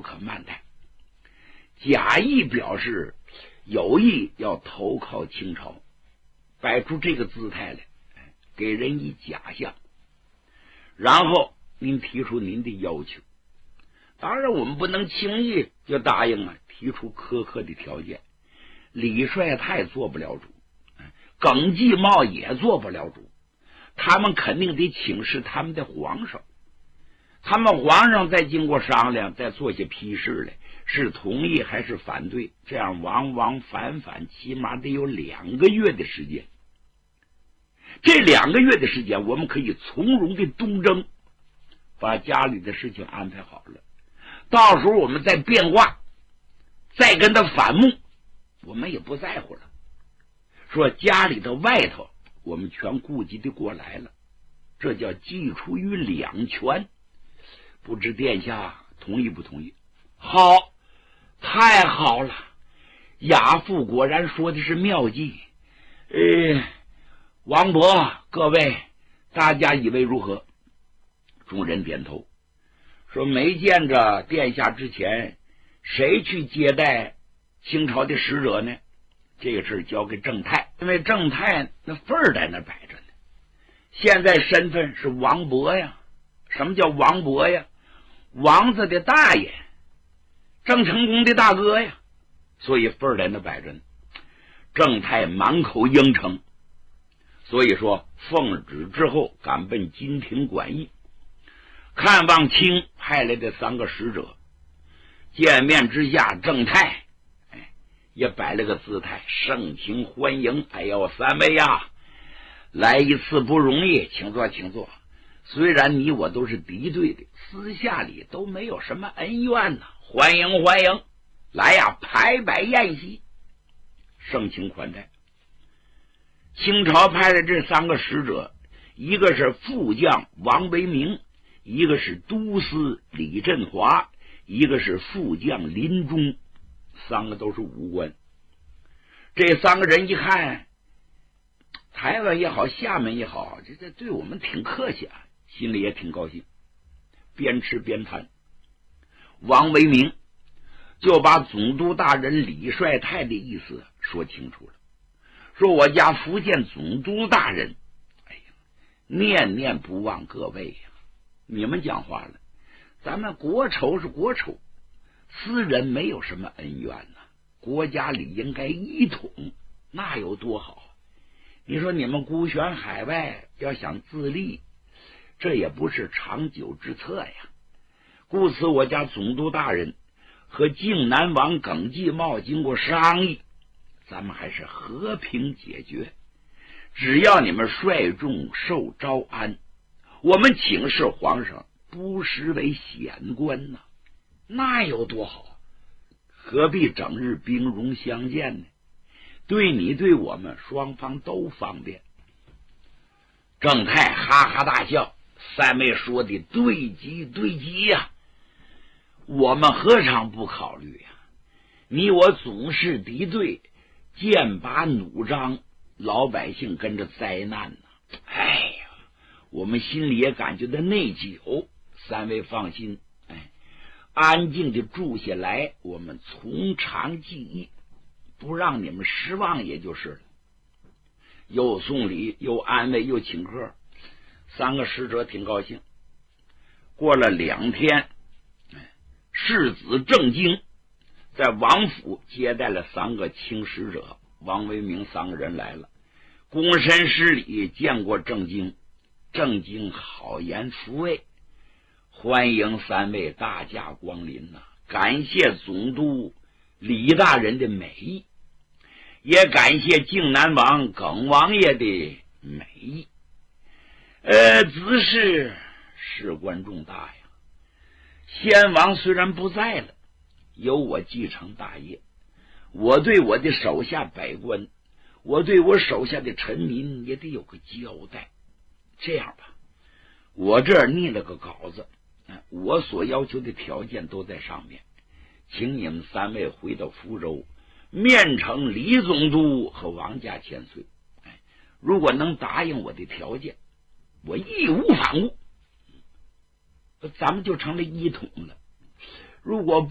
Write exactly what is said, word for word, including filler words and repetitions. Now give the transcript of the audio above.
可慢待。贾谊表示有意要投靠清朝，摆出这个姿态来，给人以假象，然后您提出您的要求。当然我们不能轻易就答应啊，提出苛刻的条件。李帅泰做不了主，耿继茂也做不了主，他们肯定得请示他们的皇上，他们皇上再经过商量，再做些批示来，是同意还是反对，这样往往反反，起码得有两个月的时间。这两个月的时间，我们可以从容的东征，把家里的事情安排好了，到时候我们再变卦，再跟他反目，我们也不在乎了。说家里头外头我们全顾及的过来了，这叫既出于两全。不知殿下同意不同意？好，太好了，亚父果然说的是妙计。呃，王伯各位大家以为如何？众人点头，说没见着殿下之前谁去接待清朝的使者呢？这个事交给郑泰，因为郑泰那份儿在那摆着呢。现在身份是王伯呀。什么叫王伯呀？王子的大爷，郑成功的大哥呀，所以份儿在那摆着呢。郑泰满口应承，所以说奉旨之后赶奔金庭馆驿，看望清派来的三个使者。见面之下，郑泰哎也摆了个姿态，盛情欢迎。哎呦，三位呀，来一次不容易，请坐请坐。虽然你我都是敌对的，私下里都没有什么恩怨呢，欢迎欢迎，来呀，排摆宴席，盛情款待。清朝派的这三个使者，一个是副将王维明，一个是都司李振华，一个是副将林中，三个都是武官。这三个人一看，台湾也好，厦门也好，这这对我们挺客气啊，心里也挺高兴，边吃边谈。王维明就把总督大人李帅泰的意思说清楚了，说我家福建总督大人，哎呀，念念不忘各位呀，你们讲话了，咱们国仇是国仇，私人没有什么恩怨呐、啊，国家里应该一统，那有多好？你说你们孤悬海外，要想自立，这也不是长久之策呀。故此我家总督大人和靖南王耿继茂经过商议，咱们还是和平解决，只要你们率众受招安，我们请示皇上，不失为显官呢、啊，那有多好？何必整日兵戎相见呢？对你对我们双方都方便。郑泰哈哈大笑，三位说的对极对极呀、啊，我们何尝不考虑呀、啊？你我总是敌对，剑拔弩张，老百姓跟着灾难呢、啊。哎呀，我们心里也感觉到内疚。三位放心，哎，安静的住下来，我们从长计议，不让你们失望也就是了。又送礼又安慰又请客，三个使者挺高兴。过了两天，世子郑经在王府接待了三个清使者，王维明三个人来了，躬身施礼见过郑经。郑经好言抚慰，欢迎三位大驾光临呐、啊！感谢总督李大人的美意，也感谢靖南王耿王爷的美意。呃，子是事关重大呀，先王虽然不在了，由我继承大业，我对我的手下百官，我对我手下的臣民也得有个交代。这样吧，我这儿拟了个稿子，我所要求的条件都在上面，请你们三位回到福州，面呈李总督和王家千岁。哎，如果能答应我的条件，我义无反顾，咱们就成了一统了。如果